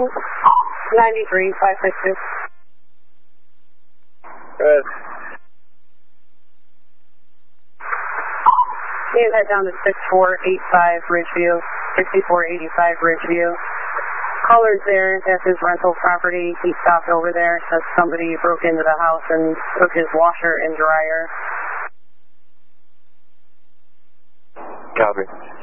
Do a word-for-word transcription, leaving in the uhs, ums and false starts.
ninety-three, five six two. Good. You head down to six four eight five Ridgeview, sixty-four eighty-five Ridgeview. Caller's there, that's his rental property. He stopped over there, says somebody broke into the house and took his washer and dryer. Copy.